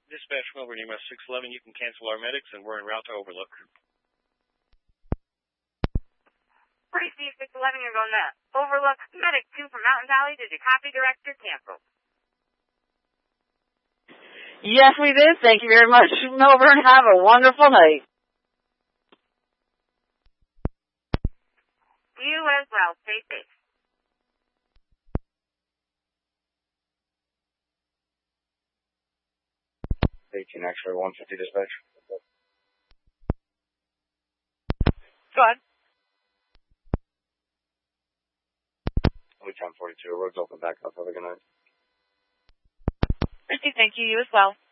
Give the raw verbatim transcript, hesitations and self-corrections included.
Dispatch from over near my six eleven. You can cancel our medics, and we're en route to Overlook. Tracy, six eleven, you're going to Overlook. Medic two from Mountain Valley. Did you copy, Director? Cancel. Yes, we did. Thank you very much, Melbourne. Have a wonderful night. You as well. Stay safe. eighteen X-ray one fifty dispatch. Go ahead. Only ten forty-two. Road's open back up. Have a good night. Christy, thank you. You as well.